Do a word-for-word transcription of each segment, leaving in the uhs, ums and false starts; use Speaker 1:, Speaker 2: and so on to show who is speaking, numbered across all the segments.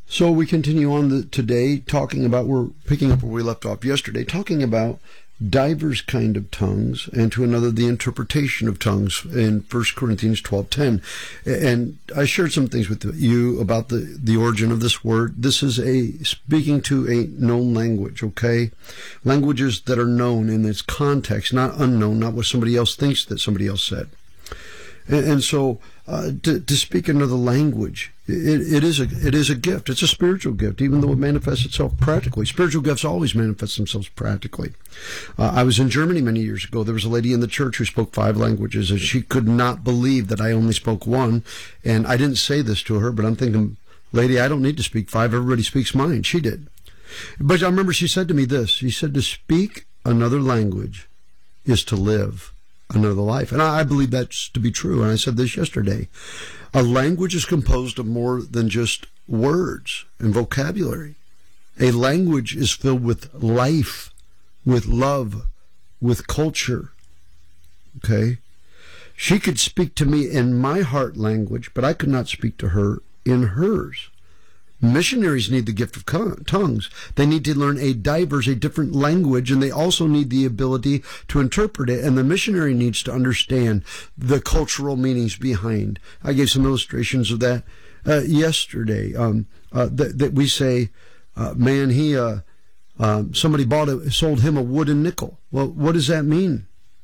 Speaker 1: So we continue on the, today talking about, we're picking up where we left off yesterday, talking about divers kind of tongues, and to another, the interpretation of tongues in First Corinthians twelve ten. And I shared some things with you about the, the origin of this word. This is a speaking to a known language, okay? Languages that are known in its context, not unknown, not what somebody else thinks that somebody else said. And, and so uh, to, to speak another language, It, it is a it is a gift. It's a spiritual gift, even though it manifests itself practically. Spiritual gifts always manifest themselves practically. Uh, I was in Germany many years ago. There was a lady in the church who spoke five languages, and she could not believe that I only spoke one. And I didn't say this to her, but I'm thinking, lady, I don't need to speak five. Everybody speaks mine. She did. But I remember she said to me this. She said, to speak another language is to live another life. And I, I believe that's to be true. And I said this yesterday. A language is composed of more than just words and vocabulary. A language is filled with life, with love, with culture. Okay? She could speak to me in my heart language, but I could not speak to her in hers. Missionaries need the gift of tongues. They need to learn a diverse, a different language, and they also need the ability to interpret it. And the missionary needs to understand the cultural meanings behind. I gave some illustrations of that uh, yesterday. Um, uh, that, that we say, uh, man, he uh, um, somebody bought it, sold him a wooden nickel. Well, what does that mean?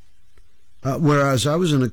Speaker 1: Uh, whereas I was in a,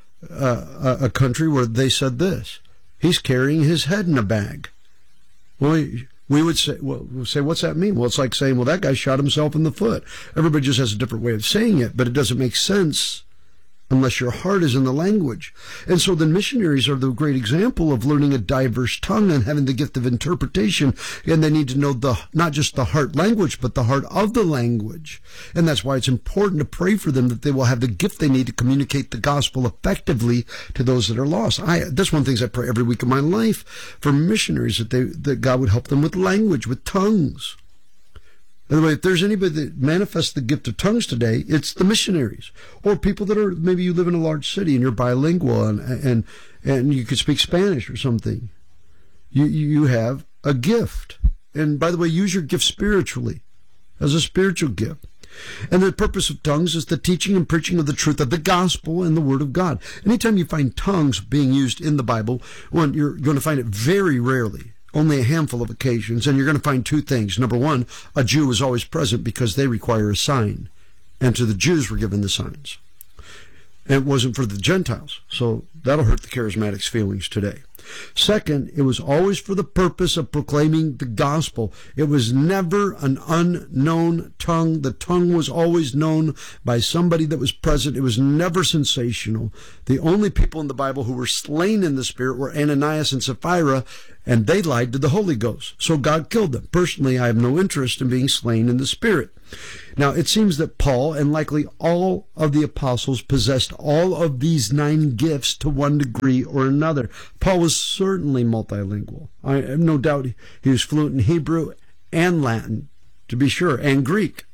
Speaker 1: uh, a country where they said this: he's carrying his head in a bag. Well, we would say, well, we'll say, what's that mean? Well, it's like saying, well, that guy shot himself in the foot. Everybody just has a different way of saying it, but it doesn't make sense unless your heart is in the language. And so the missionaries are the great example of learning a diverse tongue and having the gift of interpretation. And they need to know the not just the heart language, but the heart of the language. And that's why it's important to pray for them, that they will have the gift they need to communicate the gospel effectively to those that are lost. I, that's one of the things I pray every week of my life for missionaries, that they, that God would help them with language, with tongues. By the way, if there's anybody that manifests the gift of tongues today, it's the missionaries, or people that are, maybe you live in a large city and you're bilingual and and, and you could speak Spanish or something. You, you have a gift. And by the way, use your gift spiritually, as a spiritual gift. And the purpose of tongues is the teaching and preaching of the truth of the gospel and the word of God. Anytime you find tongues being used in the Bible, one, you're going to find it very rarely. Only a handful of occasions, and you're going to find two things. Number one, a Jew is always present because they require a sign, and to the Jews were given the signs. And it wasn't for the Gentiles, so that'll hurt the charismatics' feelings today. Second, it was always for the purpose of proclaiming the gospel. It was never an unknown tongue. The tongue was always known by somebody that was present. It was never sensational. The only people in the Bible who were slain in the Spirit were Ananias and Sapphira, and they lied to the Holy Ghost. So God killed them. Personally, I have no interest in being slain in the Spirit. Now, it seems that Paul, and likely all of the apostles, possessed all of these nine gifts to one degree or another. Paul was certainly multilingual. I have no doubt he was fluent in Hebrew and Latin, to be sure, and Greek.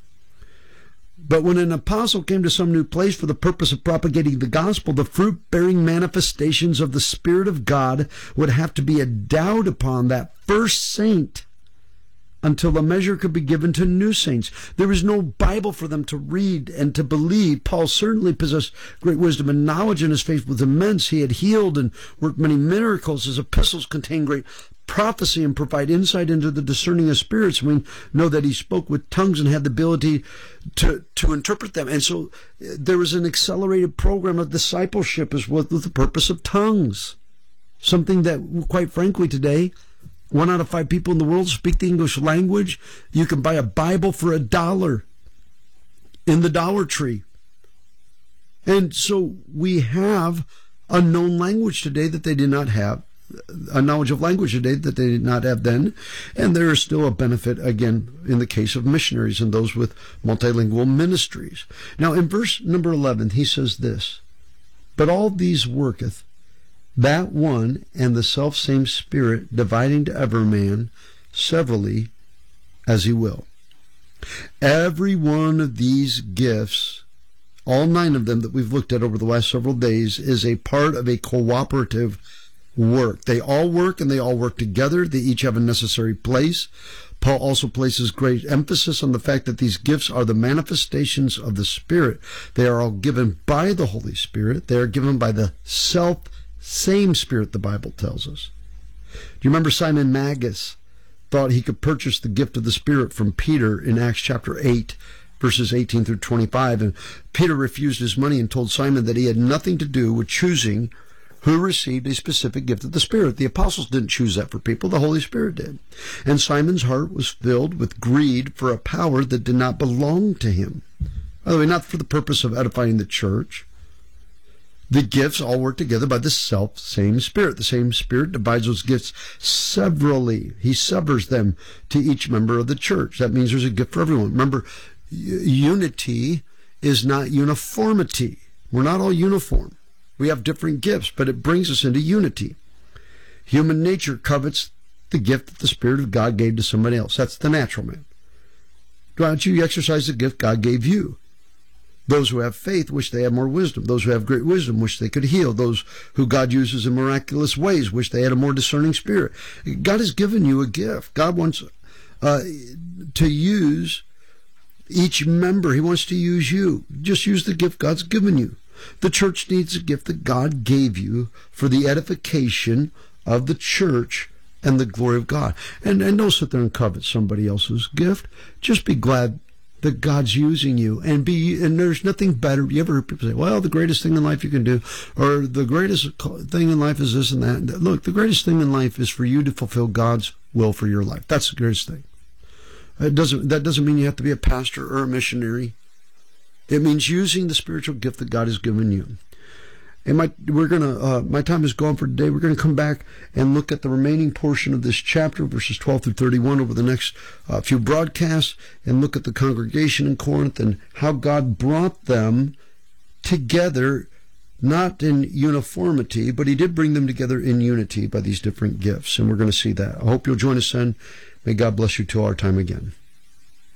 Speaker 1: But when an apostle came to some new place for the purpose of propagating the gospel, the fruit-bearing manifestations of the Spirit of God would have to be endowed upon that first saint until the measure could be given to new saints. There was no Bible for them to read and to believe. Paul certainly possessed great wisdom and knowledge, and his faith was immense. He had healed and worked many miracles. His epistles contain great prophecy and provide insight into the discerning of spirits. We know that he spoke with tongues and had the ability to, to interpret them. And so there was an accelerated program of discipleship as well, with the purpose of tongues. Something that, quite frankly, today, one out of five people in the world speak the English language. You can buy a Bible for a dollar in the Dollar Tree. And so we have a known language today that they did not have, a knowledge of language today that they did not have then. And there is still a benefit, again, in the case of missionaries and those with multilingual ministries. Now, in verse number eleven, he says this: "But all these worketh that one and the selfsame Spirit, dividing to every man severally as he will." Every one of these gifts, all nine of them that we've looked at over the last several days, is a part of a cooperative work. They all work and they all work together. They each have a necessary place. Paul also places great emphasis on the fact that these gifts are the manifestations of the Spirit. They are all given by the Holy Spirit. They are given by the self same Spirit, the Bible tells us. Do you remember Simon Magus thought he could purchase the gift of the Spirit from Peter in Acts chapter eight, verses eighteen through twenty-five? And Peter refused his money and told Simon that he had nothing to do with choosing who received a specific gift of the Spirit. The apostles didn't choose that for people. The Holy Spirit did. And Simon's heart was filled with greed for a power that did not belong to him. By the way, not for the purpose of edifying the church. The gifts all work together by the self same Spirit. The same Spirit divides those gifts severally. He severs them to each member of the church. That means there's a gift for everyone. Remember, unity is not uniformity. We're not all uniform. We have different gifts, but it brings us into unity. Human nature covets the gift that the Spirit of God gave to somebody else. That's the natural man. Why don't you exercise the gift God gave you? Those who have faith wish they had more wisdom. Those who have great wisdom wish they could heal. Those who God uses in miraculous ways wish they had a more discerning spirit. God has given you a gift. God wants uh, to use each member. He wants to use you. Just use the gift God's given you. The church needs a gift that God gave you for the edification of the church and the glory of God. And, and don't sit there and covet somebody else's gift. Just be glad that God's using you. And be and there's nothing better. You ever hear people say, well, the greatest thing in life you can do, or the greatest thing in life is this and that. Look, the greatest thing in life is for you to fulfill God's will for your life. That's the greatest thing. It doesn't, that doesn't mean you have to be a pastor or a missionary. It means using the spiritual gift that God has given you. And my we're gonna uh, my time is gone for today. We're gonna come back and look at the remaining portion of this chapter, verses twelve through thirty-one, over the next uh, few broadcasts, and look at the congregation in Corinth and how God brought them together, not in uniformity, but He did bring them together in unity by these different gifts. And we're going to see that. I hope you'll join us then. May God bless you till our time again.